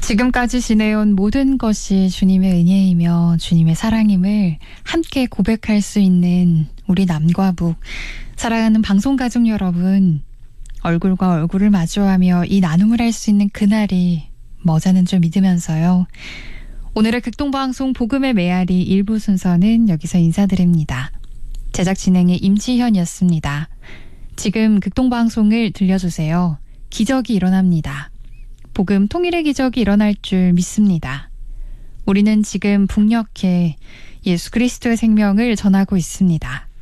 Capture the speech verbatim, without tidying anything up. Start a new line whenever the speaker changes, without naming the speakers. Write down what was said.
지금까지 지내온 모든 것이 주님의 은혜이며 주님의 사랑임을 함께 고백할 수 있는 우리 남과 북, 사랑하는 방송가족 여러분, 얼굴과 얼굴을 마주하며 이 나눔을 할 수 있는 그날이 머지않은 줄 믿으면서요. 오늘의 극동방송 복음의 메아리 일부 순서는 여기서 인사드립니다. 제작 진행의 임지현이었습니다. 지금 극동방송을 들려주세요. 기적이 일어납니다. 복음 통일의 기적이 일어날 줄 믿습니다. 우리는 지금 북녘에 예수 그리스도의 생명을 전하고 있습니다.